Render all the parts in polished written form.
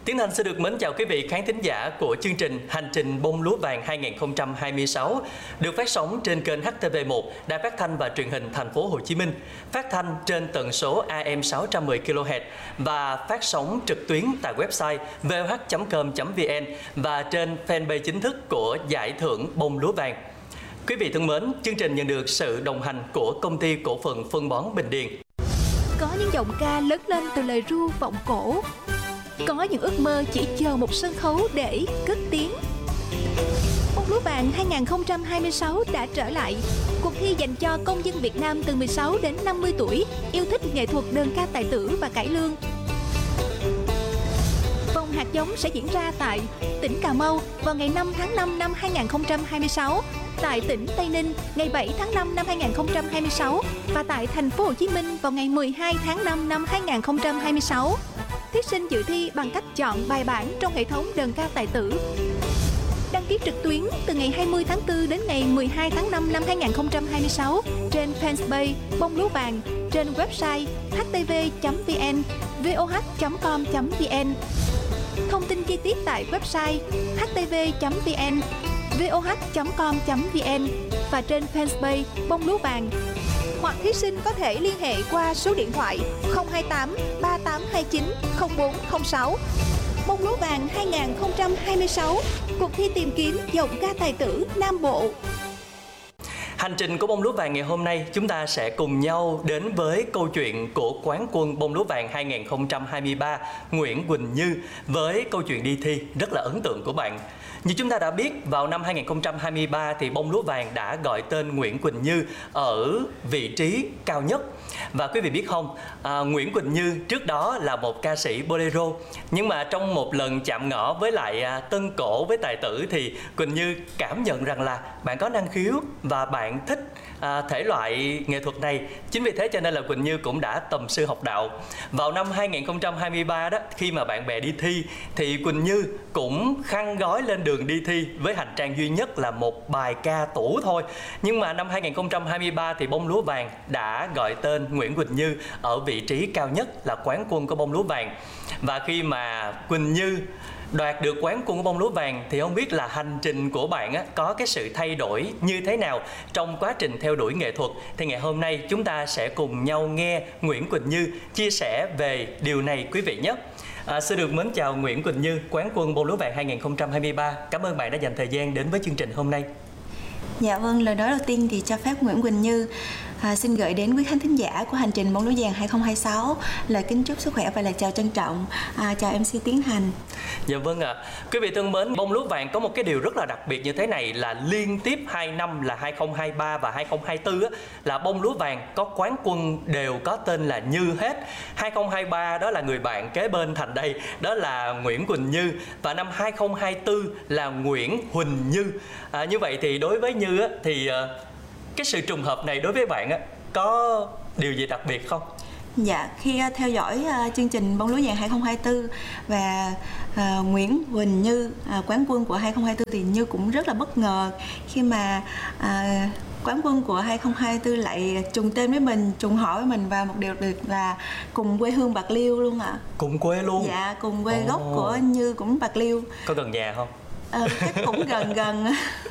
Tiến Thành sẽ được mến chào quý vị khán thính giả của chương trình Hành trình bông lúa vàng 2026 được phát sóng trên kênh HTV1, Đài Phát thanh và Truyền hình Thành phố Hồ Chí Minh, phát thanh trên tần số AM 610 kHz và phát sóng trực tuyến tại website voh.com.vn và trên fanpage chính thức của Giải thưởng bông lúa vàng. Quý vị thân mến, chương trình nhận được sự đồng hành của Công ty Cổ phần Phân bón Bình Điền. Có những giọng ca lớn lên từ lời ru vọng cổ. Có những ước mơ chỉ chờ một sân khấu để cất tiếng. Bông lúa vàng 2026 đã trở lại. Cuộc thi dành cho công dân Việt Nam từ 16 đến 50 tuổi yêu thích nghệ thuật đơn ca tài tử và cải lương. Vòng hạt giống sẽ diễn ra tại tỉnh Cà Mau vào ngày 5 tháng 5 năm 2026, tại tỉnh Tây Ninh ngày 7 tháng 5 năm 2026 và tại thành phố Hồ Chí Minh vào ngày 12 tháng 5 năm 2026. Thí sinh dự thi bằng cách chọn bài bản trong hệ thống đơn ca tài tử. Đăng ký trực tuyến từ ngày 20 tháng 4 đến ngày 12 tháng 5 năm 2026 trên fanpage bông lúa vàng, trên website htv.vn, voh.com.vn. Thông tin chi tiết tại website htv.vn, voh.com.vn và trên fanpage bông lúa vàng. Hoặc thí sinh có thể liên hệ qua số điện thoại 028 3829 0406. Bông lúa vàng 2026, cuộc thi tìm kiếm giọng ca tài tử Nam Bộ. Hành trình của bông lúa vàng ngày hôm nay, chúng ta sẽ cùng nhau đến với câu chuyện của quán quân bông lúa vàng 2023 Nguyễn Quỳnh Như với câu chuyện đi thi rất là ấn tượng của bạn. Như chúng ta đã biết, vào năm 2023 thì bông lúa vàng đã gọi tên Nguyễn Quỳnh Như ở vị trí cao nhất. Và quý vị biết không, Nguyễn Quỳnh Như trước đó là một ca sĩ bolero, nhưng mà trong một lần chạm ngõ với lại tân cổ với tài tử thì Quỳnh Như cảm nhận rằng là bạn có năng khiếu và bạn thích thể loại nghệ thuật này. Chính vì thế cho nên là Quỳnh Như cũng đã tầm sư học đạo. Vào năm 2023 đó, khi mà bạn bè đi thi thì Quỳnh Như cũng khăn gói lên đường đi thi với hành trang duy nhất là một bài ca tủ thôi. Nhưng mà năm 2023 thì bông lúa vàng đã gọi tên Nguyễn Quỳnh Như ở vị trí cao nhất là quán quân của bông lúa vàng. Và khi mà Quỳnh Như đoạt được quán quân của bông lúa vàng thì không biết là hành trình của bạn có cái sự thay đổi như thế nào trong quá trình theo đuổi nghệ thuật. Thì ngày hôm nay chúng ta sẽ cùng nhau nghe Nguyễn Quỳnh Như chia sẻ về điều này quý vị nhé. Xin được mến chào Nguyễn Quỳnh Như, quán quân bông lúa vàng 2023. Cảm ơn bạn đã dành thời gian đến với chương trình hôm nay. Dạ vâng, lời nói đầu tiên thì cho phép Nguyễn Quỳnh Như xin gửi đến quý khán thính giả của Hành trình bông lúa vàng 2026 lời kính chúc sức khỏe và lời chào trân trọng. Chào MC Tiến Thành. Dạ vâng ạ. Quý vị thân mến, bông lúa vàng có một cái điều rất là đặc biệt như thế này là liên tiếp 2 năm là 2023 và 2024 là bông lúa vàng có quán quân đều có tên là Như hết. 2023 đó là người bạn kế bên Thành đây, đó là Nguyễn Quỳnh Như, và năm 2024 là Nguyễn Huỳnh Như. Như vậy thì đối với Như thì cái sự trùng hợp này đối với bạn có điều gì đặc biệt không? Dạ, khi theo dõi chương trình bông lúa vàng 2024 và Nguyễn Huỳnh Như quán quân của 2024 thì Như cũng rất là bất ngờ khi mà quán quân của 2024 lại trùng tên với mình, trùng họ với mình, và một điều được là cùng quê hương Bạc Liêu luôn ạ. Cùng quê luôn? Dạ, cùng quê gốc của Như cũng Bạc Liêu. Có gần nhà không? Chắc cũng gần.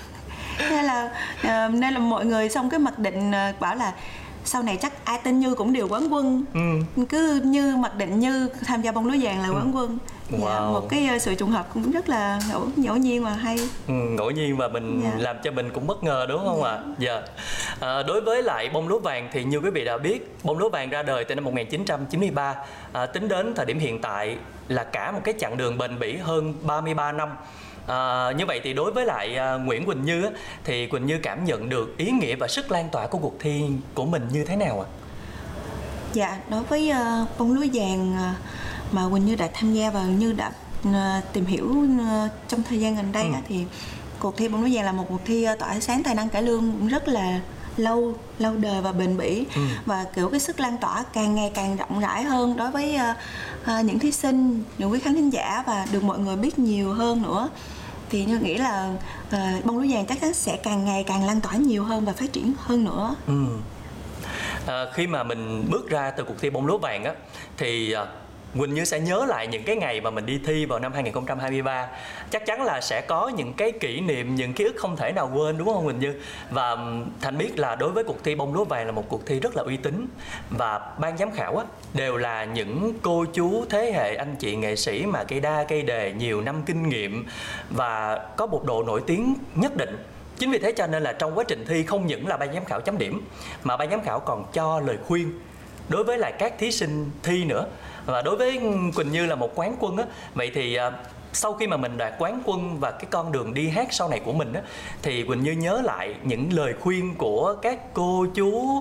Nên là mọi người xong cái mặc định bảo là sau này chắc ai tên Như cũng đều quán quân. Cứ Như mặc định Như tham gia bông lúa vàng là quán quân. Wow. Dạ, một cái sự trùng hợp cũng rất là ngẫu nhiên và hay. Ngẫu nhiên và mình làm cho mình cũng bất ngờ đúng không ạ? Dạ. Đối với lại bông lúa vàng thì như quý vị đã biết, bông lúa vàng ra đời từ năm 1993, tính đến thời điểm hiện tại là cả một cái chặng đường bền bỉ hơn 33 năm. Như vậy thì đối với lại Nguyễn Quỳnh Như thì Quỳnh Như cảm nhận được ý nghĩa và sức lan tỏa của cuộc thi của mình như thế nào ạ? Dạ, đối với bông lúa vàng mà Quỳnh Như đã tham gia và Như đã tìm hiểu trong thời gian gần đây thì cuộc thi bông lúa vàng là một cuộc thi tỏa sáng tài năng cải lương cũng rất là lâu đời và bền bỉ, và kiểu cái sức lan tỏa càng ngày càng rộng rãi hơn đối với những thí sinh, những quý khán thính giả, và được mọi người biết nhiều hơn nữa. Thì Như nghĩ là bông lúa vàng chắc chắn sẽ càng ngày càng lan tỏa nhiều hơn và phát triển hơn nữa. Khi mà mình bước ra từ cuộc thi bông lúa vàng thì Quỳnh Như sẽ nhớ lại những cái ngày mà mình đi thi vào năm 2023. Chắc chắn là sẽ có những cái kỷ niệm, những ký ức không thể nào quên, đúng không Quỳnh Như? Và Thành biết là đối với cuộc thi Bông Lúa Vàng là một cuộc thi rất là uy tín, và ban giám khảo đều là những cô chú thế hệ anh chị nghệ sĩ mà cây đa cây đề, nhiều năm kinh nghiệm và có một độ nổi tiếng nhất định. Chính vì thế cho nên là trong quá trình thi không những là ban giám khảo chấm điểm, mà ban giám khảo còn cho lời khuyên đối với lại các thí sinh thi nữa. Và đối với Quỳnh Như là một quán quân vậy thì sau khi mà mình đoạt quán quân và cái con đường đi hát sau này của mình thì Quỳnh Như nhớ lại những lời khuyên của các cô chú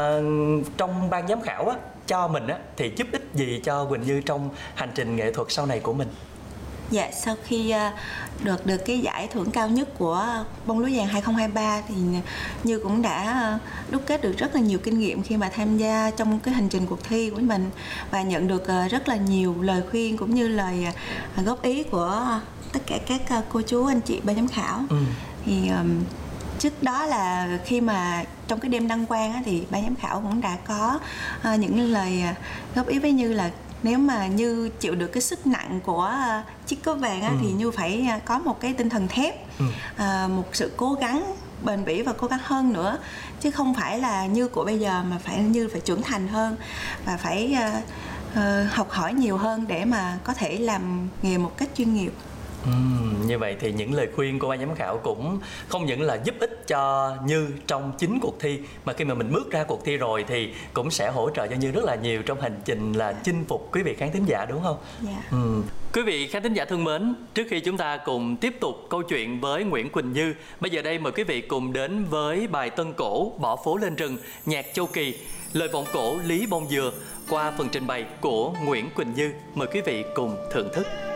trong ban giám khảo cho mình thì giúp ích gì cho Quỳnh Như trong hành trình nghệ thuật sau này của mình? Dạ, sau khi được cái giải thưởng cao nhất của Bông Lúa Vàng 2023 thì Như cũng đã đúc kết được rất là nhiều kinh nghiệm khi mà tham gia trong cái hành trình cuộc thi của mình, và nhận được rất là nhiều lời khuyên cũng như lời góp ý của tất cả các cô chú anh chị ban giám khảo. Thì trước đó là khi mà trong cái đêm đăng quang thì ban giám khảo cũng đã có những lời góp ý với Như là nếu mà Như chịu được cái sức nặng của chiếc cúp vàng thì Như phải có một cái tinh thần thép, một sự cố gắng bền bỉ và cố gắng hơn nữa, chứ không phải là Như của bây giờ mà Như phải trưởng thành hơn và phải học hỏi nhiều hơn để mà có thể làm nghề một cách chuyên nghiệp. Như vậy thì những lời khuyên của ban giám khảo cũng không những là giúp ích cho Như trong chính cuộc thi, mà khi mà mình bước ra cuộc thi rồi thì cũng sẽ hỗ trợ cho Như rất là nhiều trong hành trình là chinh phục quý vị khán thính giả, đúng không? Dạ. Quý vị khán thính giả thân mến, trước khi chúng ta cùng tiếp tục câu chuyện với Nguyễn Quỳnh Như, bây giờ đây mời quý vị cùng đến với bài tân cổ Bỏ phố lên rừng, nhạc Châu Kỳ, lời vọng cổ Lý Bông Dừa qua phần trình bày của Nguyễn Quỳnh Như. Mời quý vị cùng thưởng thức.